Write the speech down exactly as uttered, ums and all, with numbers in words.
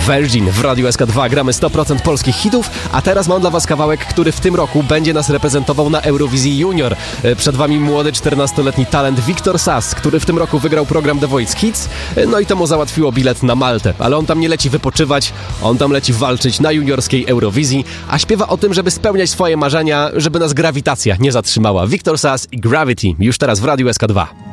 Virgin w Radiu S K dwa. Gramy sto procent polskich hitów, a teraz mam dla was kawałek, który w tym roku będzie nas reprezentował na Eurowizji Junior. Przed wami młody czternastoletni talent Wiktor Sass, który w tym roku wygrał program The Voice Kids, no i to mu załatwiło bilet na Maltę. Ale on tam nie leci wypoczywać, on tam leci walczyć na juniorskiej Eurowizji, a śpiewa o tym, żeby spełniać swoje marzenia, żeby nas grawitacja nie zatrzymała. Wiktor Sass i Gravity już teraz w Radiu S K dwa.